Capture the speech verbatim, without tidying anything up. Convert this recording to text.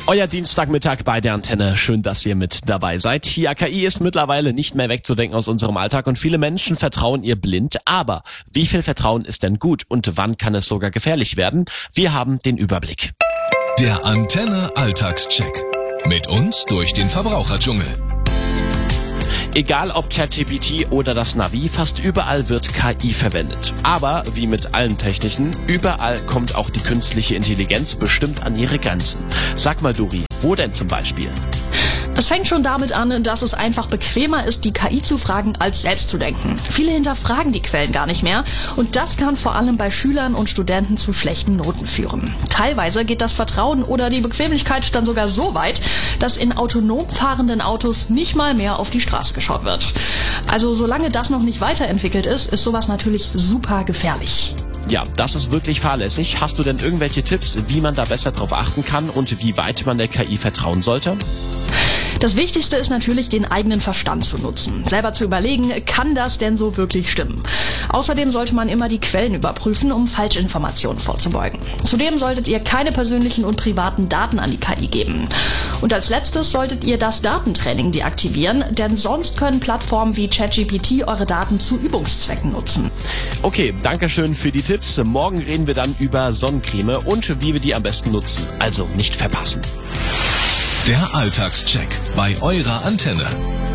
Euer Dienstagmittag bei der Antenne. Schön, dass ihr mit dabei seid. Ja, K I ist mittlerweile nicht mehr wegzudenken aus unserem Alltag und viele Menschen vertrauen ihr blind. Aber wie viel Vertrauen ist denn gut und wann kann es sogar gefährlich werden? Wir haben den Überblick. Der Antenne Alltagscheck. Mit uns durch den Verbraucherdschungel. Egal ob ChatGPT oder das Navi, fast überall wird K I verwendet. Aber wie mit allen Techniken, überall kommt auch die künstliche Intelligenz bestimmt an ihre Grenzen. Sag mal, Dori, wo denn zum Beispiel? Es fängt schon damit an, dass es einfach bequemer ist, die K I zu fragen, als selbst zu denken. Viele hinterfragen die Quellen gar nicht mehr und das kann vor allem bei Schülern und Studenten zu schlechten Noten führen. Teilweise geht das Vertrauen oder die Bequemlichkeit dann sogar so weit, dass in autonom fahrenden Autos nicht mal mehr auf die Straße geschaut wird. Also solange das noch nicht weiterentwickelt ist, ist sowas natürlich super gefährlich. Ja, das ist wirklich fahrlässig. Hast du denn irgendwelche Tipps, wie man da besser drauf achten kann und wie weit man der K I vertrauen sollte? Das Wichtigste ist natürlich, den eigenen Verstand zu nutzen. Selber zu überlegen, kann das denn so wirklich stimmen? Außerdem sollte man immer die Quellen überprüfen, um Falschinformationen vorzubeugen. Zudem solltet ihr keine persönlichen und privaten Daten an die K I geben. Und als letztes solltet ihr das Datentraining deaktivieren, denn sonst können Plattformen wie ChatGPT eure Daten zu Übungszwecken nutzen. Okay, danke schön für die Tipps. Morgen reden wir dann über Sonnencreme und wie wir die am besten nutzen. Also nicht verpassen. Der Alltagscheck bei eurer Antenne.